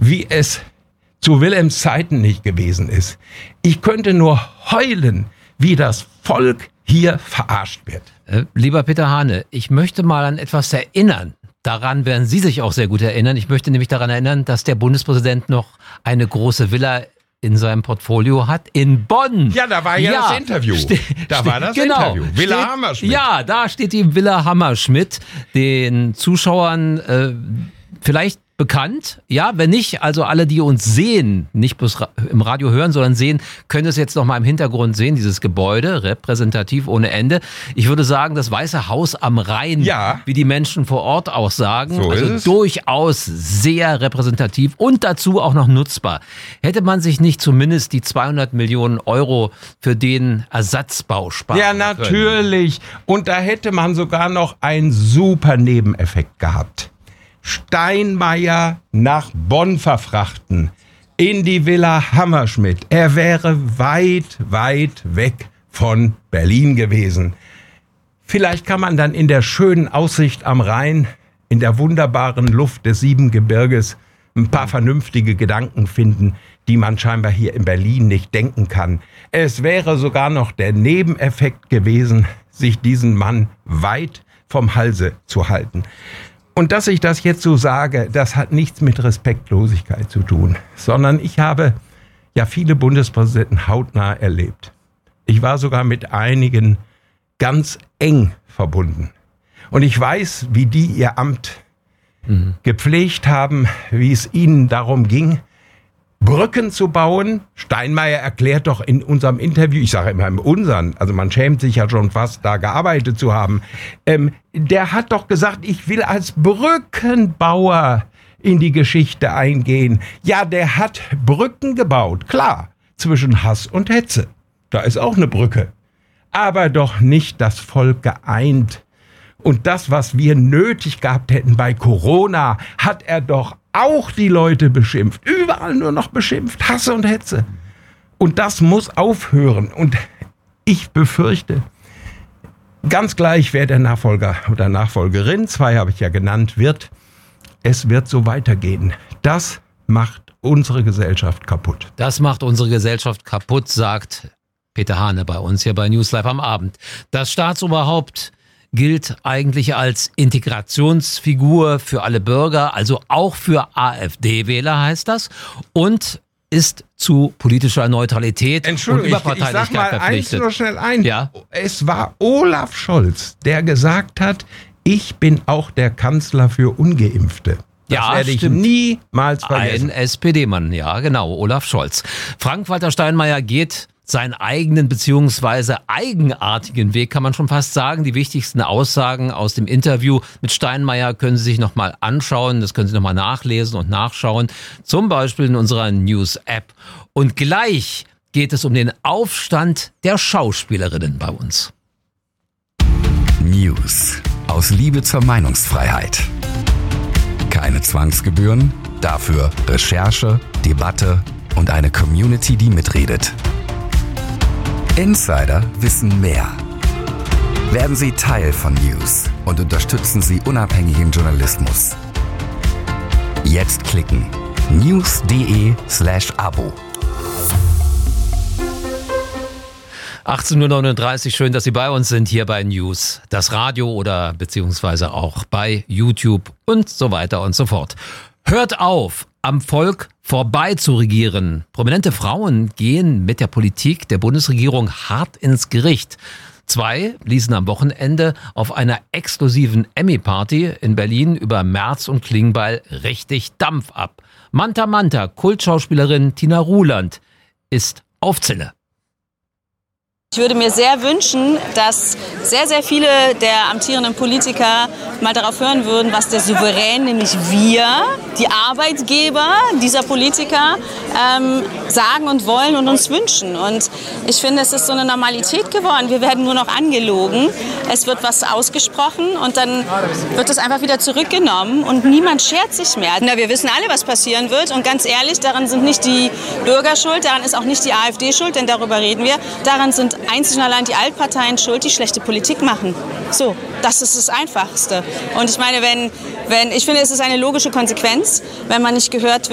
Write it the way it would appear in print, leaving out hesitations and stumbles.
wie es zu Wilhelms Zeiten nicht gewesen ist. Ich könnte nur heulen, wie das Volk hier verarscht wird. Lieber Peter Hane, ich möchte mal an etwas erinnern. Daran werden Sie sich auch sehr gut erinnern. Ich möchte nämlich daran erinnern, dass der Bundespräsident noch eine große Villa in seinem Portfolio hat in Bonn. Ja, da war ja das Interview. Interview. Villa Hammerschmidt. Ja, da steht die Villa Hammerschmidt, den Zuschauern vielleicht bekannt. Ja, wenn nicht, also alle, die uns sehen, nicht bloß im Radio hören, sondern sehen, können es jetzt noch mal im Hintergrund sehen, dieses Gebäude, repräsentativ ohne Ende. Ich würde sagen, das Weiße Haus am Rhein, wie die Menschen vor Ort auch sagen, so also durchaus sehr repräsentativ und dazu auch noch nutzbar. Hätte man sich nicht zumindest die 200 Millionen Euro für den Ersatzbau sparen können? Ja, natürlich. Und da hätte man sogar noch einen super Nebeneffekt gehabt. Steinmeier nach Bonn verfrachten, in die Villa Hammerschmidt. Er wäre weit, weit weg von Berlin gewesen. Vielleicht kann man dann in der schönen Aussicht am Rhein, in der wunderbaren Luft des Siebengebirges ein paar vernünftige Gedanken finden, die man scheinbar hier in Berlin nicht denken kann. Es wäre sogar noch der Nebeneffekt gewesen, sich diesen Mann weit vom Halse zu halten. Und dass ich das jetzt so sage, das hat nichts mit Respektlosigkeit zu tun, sondern ich habe ja viele Bundespräsidenten hautnah erlebt. Ich war sogar mit einigen ganz eng verbunden. Und ich weiß, wie die ihr Amt gepflegt haben, wie es ihnen darum ging, Brücken zu bauen. Steinmeier erklärt doch in unserem Interview, ich sage immer im unseren, also man schämt sich ja schon fast, da gearbeitet zu haben, der hat doch gesagt, ich will als Brückenbauer in die Geschichte eingehen. Ja, der hat Brücken gebaut, klar, zwischen Hass und Hetze. Da ist auch eine Brücke. Aber doch nicht das Volk geeint. Und das, was wir nötig gehabt hätten bei Corona, hat er doch auch die Leute beschimpft. Überall nur noch beschimpft. Hass und Hetze. Und das muss aufhören. Und ich befürchte, ganz gleich, wer der Nachfolger oder Nachfolgerin, 2 habe ich ja genannt, wird, es wird so weitergehen. Das macht unsere Gesellschaft kaputt. Das macht unsere Gesellschaft kaputt, sagt Peter Hane bei uns hier bei News Live am Abend. Das Staatsoberhaupt gilt eigentlich als Integrationsfigur für alle Bürger, also auch für AfD-Wähler heißt das, und ist zu politischer Neutralität und Überparteilichkeit ich sag mal verpflichtet. Eins nur schnell ein. Ja. Es war Olaf Scholz, der gesagt hat, ich bin auch der Kanzler für Ungeimpfte. Das werde ich niemals vergessen. Ein SPD-Mann, ja genau, Olaf Scholz. Frank-Walter Steinmeier geht seinen eigenen bzw. eigenartigen Weg, kann man schon fast sagen. Die wichtigsten Aussagen aus dem Interview mit Steinmeier können Sie sich nochmal anschauen. Das können Sie nochmal nachlesen und nachschauen. Zum Beispiel in unserer News-App. Und gleich geht es um den Aufstand der Schauspielerinnen bei uns. News aus Liebe zur Meinungsfreiheit. Keine Zwangsgebühren, dafür Recherche, Debatte und eine Community, die mitredet. Insider wissen mehr. Werden Sie Teil von News und unterstützen Sie unabhängigen Journalismus. Jetzt klicken news.de/Abo. 18:39 Uhr, schön, dass Sie bei uns sind hier bei News, das Radio oder beziehungsweise auch bei YouTube und so weiter und so fort. Hört auf, am Volk vorbei zu regieren. Prominente Frauen gehen mit der Politik der Bundesregierung hart ins Gericht. 2 ließen am Wochenende auf einer exklusiven Emmy-Party in Berlin über Merz und Klingbeil richtig Dampf ab. Manta Manta, Kultschauspielerin Tina Ruland, ist auf Zille. Ich würde mir sehr wünschen, dass sehr, sehr viele der amtierenden Politiker mal darauf hören würden, was der Souverän, nämlich wir, die Arbeitgeber dieser Politiker, sagen und wollen und uns wünschen. Und ich finde, es ist so eine Normalität geworden. Wir werden nur noch angelogen. Es wird was ausgesprochen und dann wird es einfach wieder zurückgenommen und niemand schert sich mehr. Na, wir wissen alle, was passieren wird. Und ganz ehrlich, daran sind nicht die Bürger schuld, daran ist auch nicht die AfD schuld, denn darüber reden wir. Daran sind einzig und allein die Altparteien schuld, die schlechte Politik machen. So, das ist das Einfachste. Und ich meine, ich finde, es ist eine logische Konsequenz, wenn man nicht gehört wird.